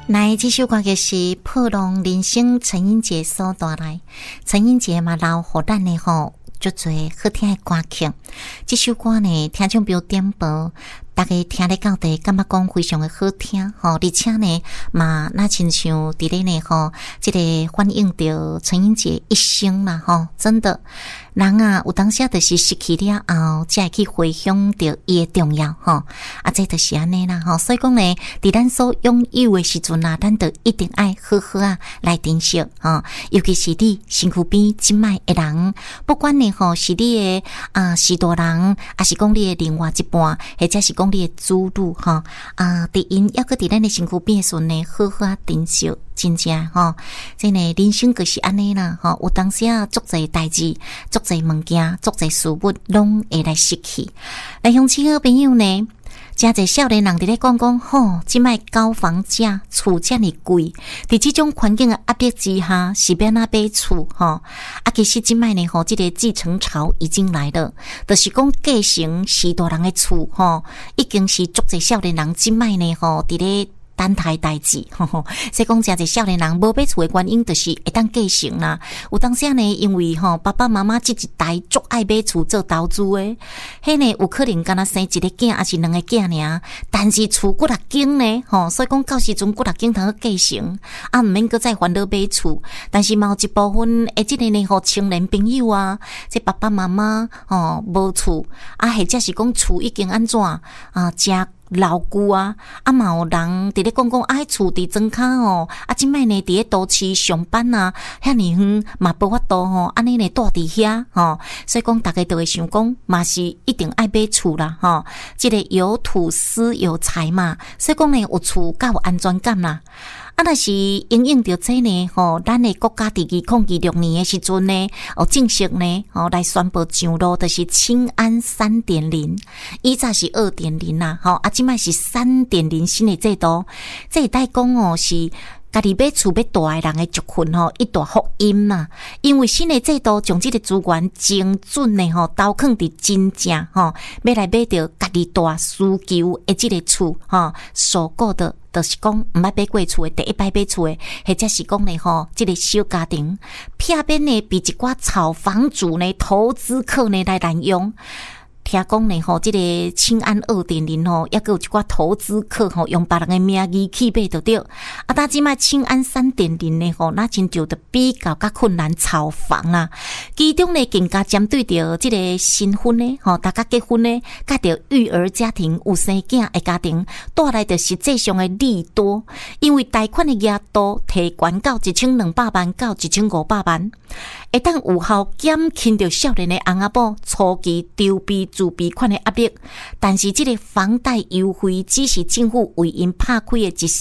来，这首歌就是破浪人生陈英杰所带来，陈英杰嘛留予咱的足侪好听的歌曲。这首歌呢，听众朋友点播，大家听得到的，感觉讲非常的好听而且呢嘛，那亲像伫咧呢这个反映着陈英杰一生啦真的。人啊，有当时就是失去了后，才会去回想着伊的重要这就是安尼啦所以讲呢，伫咱所拥有的时阵啊，咱就一定爱好好来珍惜尤其是你身躯边即卖的人，不管呢是你的许多人，还是讲你的另外一半，或者是讲你的子女伫因抑搁伫咱的身躯边的时阵呢，好好珍惜。真正真的人生就是安尼啦有当时足侪代志，足侪物件，足侪事物拢会来失去。来乡亲好朋友呢，真侪少年人伫咧讲即摆高房价，厝遮尔贵，伫即种环境的压力之下，是要哪买厝其实即摆呢即个继承潮已经来了，就是讲继承许多人的厝已经是足侪少年人即摆呢伫咧等待代志所以讲真侪少年人无买厝的原因，就是会当继承啦。有当时呢，因为爸爸妈妈这一代足爱买厝做投资的，迄呢有可能敢若生一个囝，还是两个囝尔，但是厝几六间呢所以讲到时阵几六间通继承毋免搁再烦恼买厝。但是嘛有一部分的这个呢青年朋友啊，这爸爸妈妈无厝或者是讲厝已经安怎真老旧嘛有人伫咧讲迄厝伫庄脚即摆呢伫咧都市上班遐尼远嘛无法度安尼呢住伫遐所以讲大家都会想讲嘛是一定爱买厝啦即个有土斯有财嘛，所以讲呢有厝较有安全感啦。若是因应着这呢咱的国家伫2026年的时阵呢正式呢来宣布上路，就是青安 3.0， 以前是 2.0 啦即摆是 3.0 新的制度，这会带讲是家己买厝要住的人的族群一大福音啦。因为新的制度将这个资源精准的投放伫真正要来买到家己大需求的这个厝所过的，就是讲毋捌买过厝的，第一摆买厝的，或者是讲呢这个小家庭偏偏呢被一寡炒房主呢投资客呢来滥用。听讲呢这个青安 2.0 也有一寡投资客用别人的名义去买就对但即摆青安 3.0 呢那真就得比较困难炒房其中呢更加针对着这个新婚呢大家结婚呢甲着育儿家庭有生囝的家庭带来的实际上的利多，因为贷款的额度提悬到1200万到1500万，会当有效减轻着少年的翁仔某初期筹备自备款的压力。但是这个房贷优惠只是政府为因拍开的一